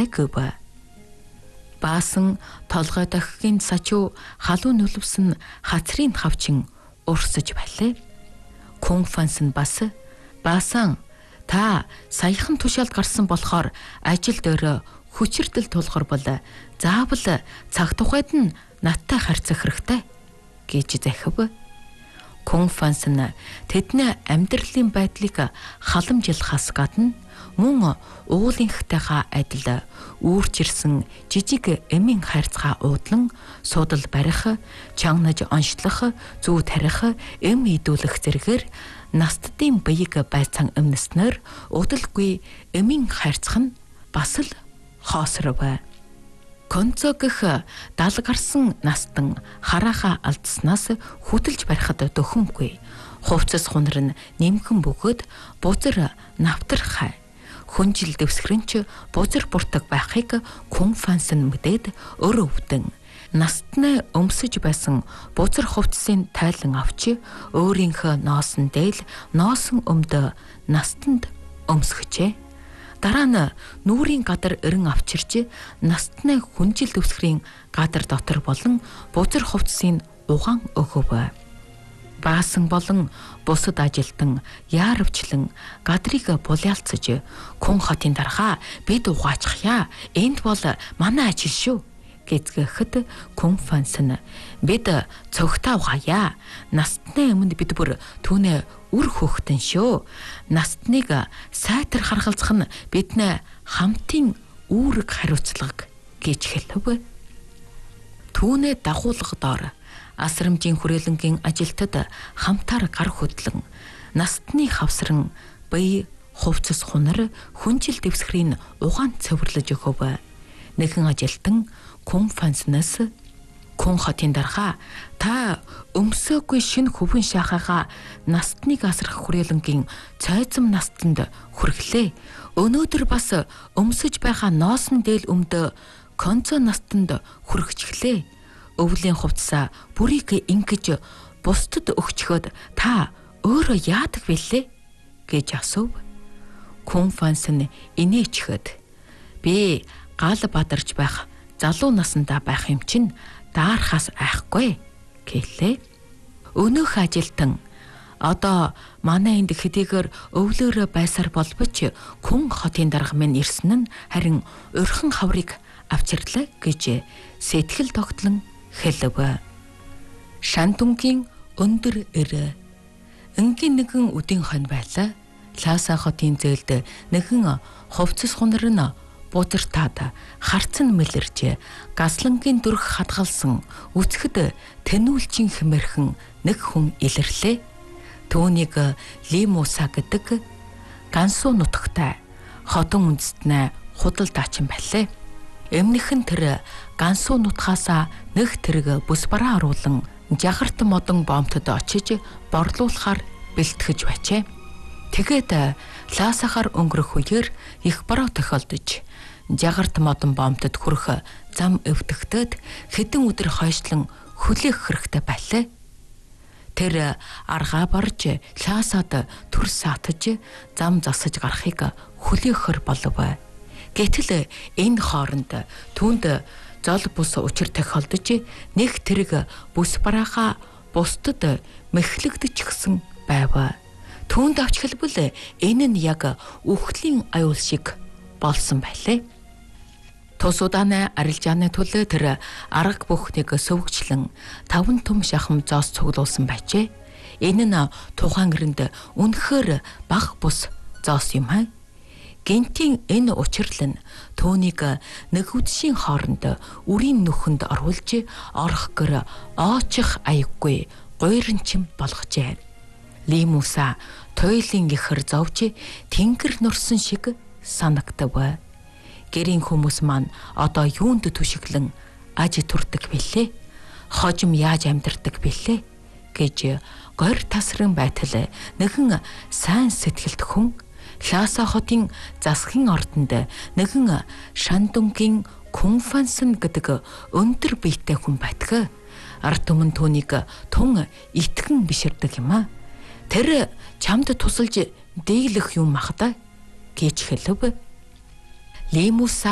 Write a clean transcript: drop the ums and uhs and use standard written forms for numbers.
хэрэгтэй гэв. Баасан толгой дохигийн сачуу халуун нүлвсэн хацрын хавчин урсаж байлаа. Кунг Фанс нь Баасан та саяхан тушаалд гарсан болохоор ажил дээр хүчирдэл тулгар бол заавал цаг тухайд нь надтай харьцах хэрэгтэй гэж захив. Кунг Фанс нь тэдний амьдралын байдлыг халамжилахаас гадна мөн уулынхтайхаа адил үүрчирсэн жижиг эмийн хайрцгаа уудлан суудал барих, чангнаж онцлох, зүү тарих, эм идүүлэх зэргээр настдын биеийг байцаан өмнөснөр удалгүй эмийн хайрцах нь бас л хоосров. Концо гэх дал гарсан настан харааха алдснаас хөдөлж барихад дөхөмгүй. Хувцас хунар нь нэмхэн бөгөөд бузар навтрах. Хүнжил дэвсгэрэнч бузар буртаг байхыг Кунг Фанс нь мэдээд өр өвдөн настны өмсөж байсан бузар хувцсын тайлан авч өөрийнхөө ноосн дээл ноосон өмдө настанд өмсгөжээ. Дараа нь нүрийн гадар эрен авчирч настны хүнжил дэвсгэрийн гадар дотор болон бузар хувцсыг угаан өгөв. Баасан болон бусад ажилтан яарвчлан гадрыг булиалцаж Кунг хотын дарга бид угаачихъя. Энд бол манай ажил шүү гэзгэхэд Кунг Фанс нь бид цогтаа угаая. Настны өмнө бид бүр түүнээ үр хөөхтөн шүү. Настныг сайтар харгалзах нь бидний хамтын үүрэг хариуцлага гэж хэлв. Түүнээ дагуулгадоор асрамжийн хүрээлэнгийн ажилтад хамтаар гар хөдлөн настны хавсран бие хувцас хунар хүнжил дэвсгэрийн угаан цэвэрлэж өгөв. Нэгэн ажилтан Кунг Фанснаас Кунг хотын дарга та өмсөөгүй шинэ хөвөн шахаага настныг асрах хүрээлэнгийн цайзам настанд хүргэлээ. Өнөөдөр бас өмсөж байгаа ноосн дээл өмдө концо настанд хүргэчихлээ. Өвлийн хувцсаа бүрийг ингэж бусдад өгчхөд та өөрөө яадаг вэлээ гэж асуув. Кунг Фанс нь инээчхэд би гал бадарч байх залуу насндаа байх юм чинь даарахаас айхгүй гэлээ. Өнөөх ажилтан одоо манай энд хэдийгээр өвлөөрөө байсаар болбоч Кунг хотын дарга минь ирсэн нь харин урхан хаврыг авчирлаа гэж сэтгэл тогтлон хэлв. Шандунгийн өндөр эр энгийн нэгэн үдийн хонь байлаа. Лааса хотын зээлд нэгэн хувцас хунар нь бузартаад харцан мэлэрж гаслангийн дүрх хадгалсан үцхэд тэнүүлчин хэмэрхэн нэг хүн илэрлээ. Түүнийг Лимуса гэдэг гансуу нутагтай хотон үндэстнээ худал дачин байлаа. Эмнэхэн тэр гансуу нутгаасаа нэг тэрэг бүс бараа оруулан жагарт модон бомтод очиж борлуулахаар бэлтгэж байжээ. Тэгээд Лаасахаар өнгөрөх үеэр их бороо тохиолдож жагарт модон бомтод хүрэх зам өвдөгтөд хэдэн өдөр хойшлон хүлээх хэрэгтэй байлаа. Тэр аргаа барж Лаасад түр саатаж зам засаж гарахыг хүлээхэр болов. Гэтэл энэ хооронд түүнд зол бус учир тохиолдож нэг тэрэг бүс бараахаа бусдад мэхлэгдчихсэн байв. Түүнд авч хэлбэл энэ нь яг үхлийн аюул шиг болсон байлээ. Тус удааны арилжааны төлөө тэр арга бүхнийг сөвгчлэн 5 том шахам зоос цуглуулсан байжээ. Энэ нь тухайн эрэнд үнэхээр бага бус зоос юм аа. Гинтийн энэ учирлал нь түүнийг нэгүдшийн хооронд үрийн нүхэнд оруулж орох гэр оочих аяггүй гуйрэнчим болгожээ. Лимуса туйлын ихэр зовж тэнгэр нурсан шиг санагдав. Гэрийн хүмүүс маань одоо юунд түшиглэн аж турдаг билээ? Хожим яаж амьдардаг билээ? гэж гор тасран байтал нэгэн сайн сэтгэлт хүн Лааса хотын засгийн ордонд нэгэн Шандунгийн Кунг Фанс гэдэг өндөр биетэй хүн байдаг. Ард түмэн түүнийг тун итгэн биширдэг юм аа. Тэр чамд тусалж дэглэх юм ах да гэж хэлв. Лимуса